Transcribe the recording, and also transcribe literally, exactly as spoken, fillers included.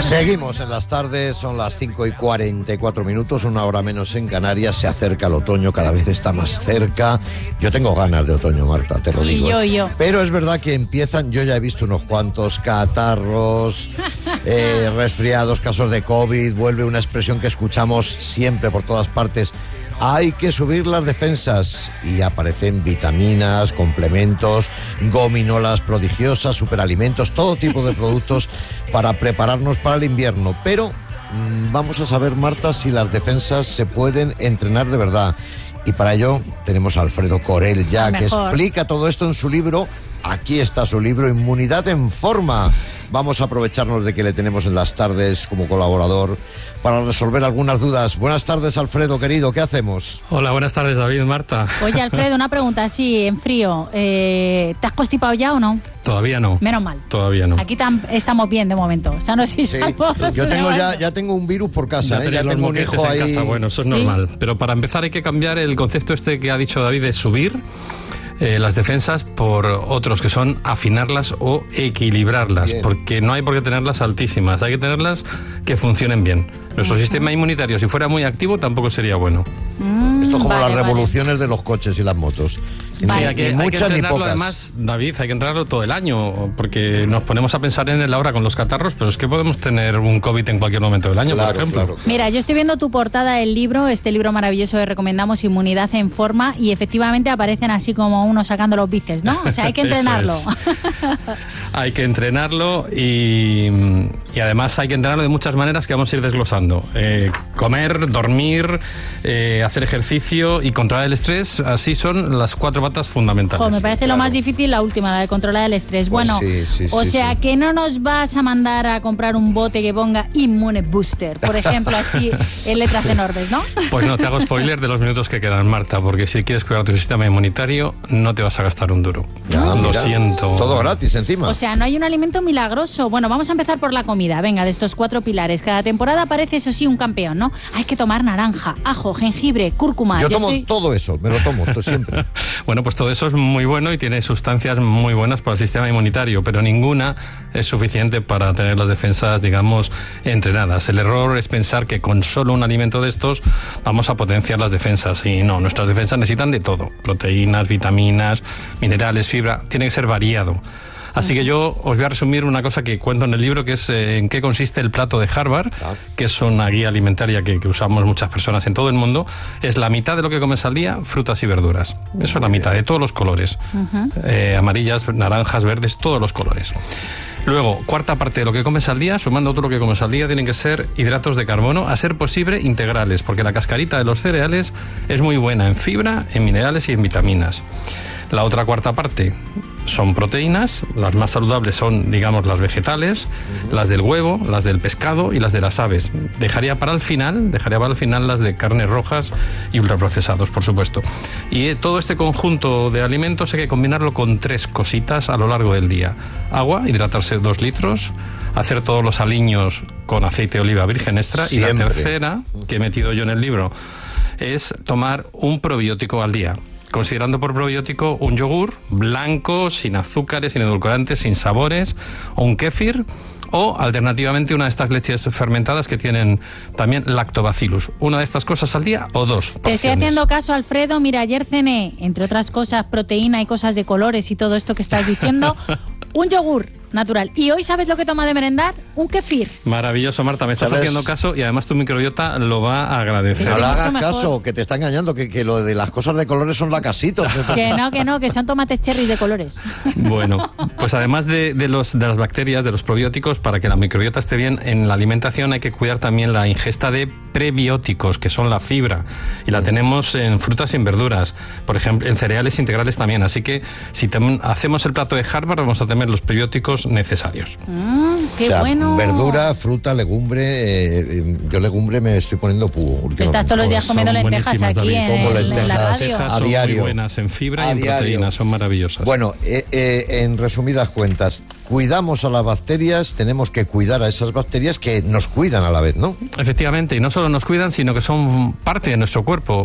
Seguimos en las tardes, son las cinco y cuarenta y cuatro minutos, una hora menos en Canarias. Se acerca el otoño, cada vez está más cerca. Yo tengo ganas de otoño, Marta, te lo y digo. yo, ¿eh? yo. Pero es verdad que empiezan, yo ya he visto unos cuantos catarros, eh, resfriados, casos de COVID. Vuelve una expresión que escuchamos siempre por todas partes. Hay que subir las defensas y aparecen vitaminas, complementos, gominolas prodigiosas, superalimentos, todo tipo de productos para prepararnos para el invierno. Pero mmm, vamos a saber, Marta, si las defensas se pueden entrenar de verdad. Y para ello tenemos a Alfredo Corell ya, que explica todo esto en su libro. Aquí está su libro, Inmunidad en Forma. Vamos a aprovecharnos de que le tenemos en las tardes como colaborador para resolver algunas dudas. Buenas tardes, Alfredo, querido, ¿qué hacemos? Hola, buenas tardes, David, Marta. Oye, Alfredo, una pregunta así, en frío. Eh, ¿Te has constipado ya o no? Todavía no. Menos mal. Todavía no. Aquí tam- estamos bien de momento. Sanos y Sí, salvos. yo tengo ya, ya tengo un virus por casa, Ya, ¿eh? Ya los tengo un moquetes hijo en ahí. casa. Bueno, eso es ¿Sí? normal. Pero para empezar hay que cambiar el concepto este que ha dicho David de subir eh, las defensas por otros, que son afinarlas o equilibrarlas. Bien. Porque no hay por qué tenerlas altísimas. Hay que tenerlas que funcionen bien. Nuestro uh-huh. sistema inmunitario, si fuera muy activo, tampoco sería bueno. Mm, Esto es como vale, las revoluciones vale. de los coches y las motos. Sí, Ni, hay que, ni hay que muchas ni entrenarlo pocas. además, David, hay que entrenarlo todo el año, porque nos ponemos a pensar en él ahora con los catarros, pero es que podemos tener un COVID en cualquier momento del año, Claro, por ejemplo. claro, claro. Mira, yo estoy viendo tu portada del libro, este libro maravilloso que recomendamos, Inmunidad en Forma, y efectivamente aparecen así como uno sacando los bíceps, ¿no? O sea, hay que entrenarlo. Es. Hay que entrenarlo y, y además hay que entrenarlo de muchas maneras que vamos a ir desglosando. Eh, comer, dormir, eh, hacer ejercicio y controlar el estrés, así son las cuatro patas fundamentales. Jo, me parece claro. lo más difícil la última, la de controlar el estrés. Pues bueno, sí, sí, o sí, sea sí. que no nos vas a mandar a comprar un bote que ponga Immune Booster, por ejemplo, así en letras enormes, ¿no? Pues no, te hago spoiler de los minutos que quedan, Marta, porque si quieres cuidar tu sistema inmunitario, no te vas a gastar un duro. Ya, Lo mira, siento. Todo gratis encima. O sea, no hay un alimento milagroso. Bueno, vamos a empezar por la comida. Venga, de estos cuatro pilares. Cada temporada aparece, eso sí, un campeón, ¿no? Hay que tomar naranja, ajo, jengibre, cúrcuma. Yo Yo tomo estoy- todo eso, me lo tomo todo, siempre. Bueno, pues todo eso es muy bueno y tiene sustancias muy buenas para el sistema inmunitario, pero ninguna es suficiente para tener las defensas, digamos, entrenadas. El error es pensar que con solo un alimento de estos vamos a potenciar las defensas. Y no, nuestras defensas necesitan de todo. Proteínas, vitaminas, minerales, fibra. Tiene que ser variado. Así que yo os voy a resumir una cosa que cuento en el libro, que es eh, en qué consiste el plato de Harvard, Ah. que es una guía alimentaria que, que usamos muchas personas en todo el mundo. Es la mitad de lo que comes al día, frutas y verduras. Eso es la mitad, de todos los colores. Ujú. Eh, amarillas, naranjas, verdes, todos los colores. Luego, cuarta parte de lo que comes al día, sumando todo lo que comes al día, tienen que ser hidratos de carbono, a ser posible integrales, porque la cascarita de los cereales es muy buena en fibra, en minerales y en vitaminas. La otra cuarta parte son proteínas, las más saludables son, digamos, las vegetales, uh-huh. las del huevo, las del pescado y las de las aves. Dejaría para el final, dejaría para el final las de carnes rojas y ultraprocesados, por supuesto. Y eh, todo este conjunto de alimentos hay que combinarlo con tres cositas a lo largo del día. Agua, hidratarse dos litros, hacer todos los aliños con aceite de oliva virgen extra. Siempre. Y la tercera, que he metido yo en el libro, es tomar un probiótico al día. Considerando por probiótico un yogur blanco, sin azúcares, sin edulcorantes, sin sabores, o un kéfir, o alternativamente una de estas leches fermentadas que tienen también lactobacillus. Una de estas cosas al día o dos. Te estoy haciendo caso, Alfredo. Mira, ayer cené, entre otras cosas, proteína y cosas de colores y todo esto que estás diciendo, un yogur natural. Y hoy, ¿sabes lo que toma de merendar? Un kéfir. Maravilloso, Marta, me estás ¿Sabes? haciendo caso y además tu microbiota lo va a agradecer. No le mucho hagas mejor. caso, que te está engañando, que, que lo de las cosas de colores son lacasitos. Que no, que no, que son tomates cherry de colores. Bueno, pues además de, de, los, de las bacterias, de los probióticos, para que la microbiota esté bien, en la alimentación hay que cuidar también la ingesta de prebióticos, que son la fibra, y la tenemos en frutas y en verduras, por ejemplo, en cereales integrales también. Así que si tem- hacemos el plato de Harvard, vamos a tener los prebióticos necesarios. Mm, qué o sea, bueno. verdura, fruta, legumbre. Eh, eh, yo legumbre me estoy poniendo púo últimamente. Estás todos los días Son comiendo lentejas buenísimas, aquí David. en, Como el- en la lentejas, radio. Lentejas A son diario. muy buenas en fibra A y en diario. proteínas, son maravillosas. Bueno, eh, eh, en resumidas cuentas, cuidamos a las bacterias, tenemos que cuidar a esas bacterias que nos cuidan a la vez, ¿no? Efectivamente, y no solo nos cuidan, sino que son parte de nuestro cuerpo.